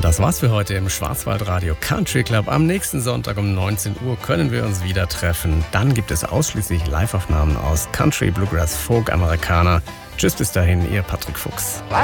Das war's für heute im Schwarzwaldradio Country Club. Am nächsten Sonntag um 19 Uhr können wir uns wieder treffen. Dann gibt es ausschließlich Live-Aufnahmen aus Country, Bluegrass, Folk, Amerikaner. Tschüss, bis dahin, Ihr Patrick Fuchs.